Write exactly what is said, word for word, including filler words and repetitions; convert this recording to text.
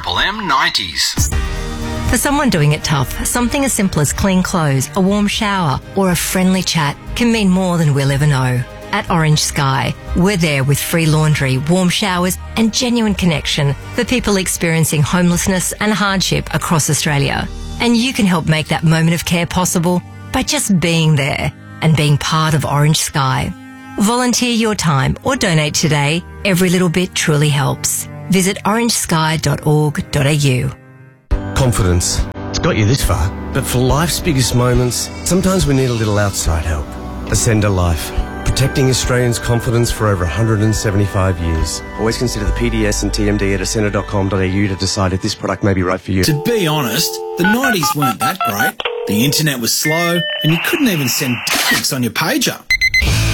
Triple M nineties. For someone doing it tough, something as simple as clean clothes, a warm shower, or a friendly chat can mean more than we'll ever know. At Orange Sky, we're there with free laundry, warm showers, and genuine connection for people experiencing homelessness and hardship across Australia. And you can help make that moment of care possible by just being there and being part of Orange Sky. Volunteer your time or donate today. Every little bit truly helps. Visit orange sky dot org dot a u. Confidence. It's got you this far. But for life's biggest moments, sometimes we need a little outside help. Ascender Life. Protecting Australians' confidence for over one hundred seventy-five years. Always consider the P D S and T M D at ascender dot com dot a u to decide if this product may be right for you. To be honest, the nineties weren't that great. The internet was slow and you couldn't even send dick pics on your pager.